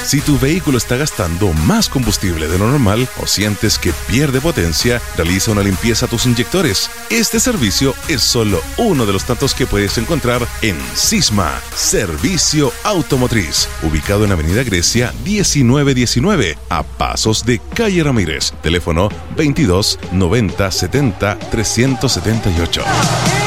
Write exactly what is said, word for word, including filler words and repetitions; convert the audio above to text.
Si tu vehículo está gastando más combustible de lo normal o sientes que pierde potencia, realiza una limpieza a tus inyectores. Este servicio es solo uno de los tantos que puedes encontrar en Sisma, Servicio Automotriz, ubicado en Avenida Grecia diecinueve diecinueve, a pasos de Calle Ramírez. Teléfono veintidós noventa setenta trescientos setenta y ocho.